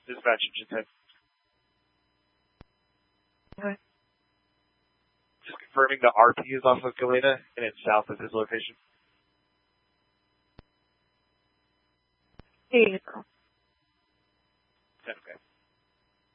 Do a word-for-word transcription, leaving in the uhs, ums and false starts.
Dispatch engine ten. Okay. Just confirming the R P is off of Galena and it's south of his location. Hey, April. Okay.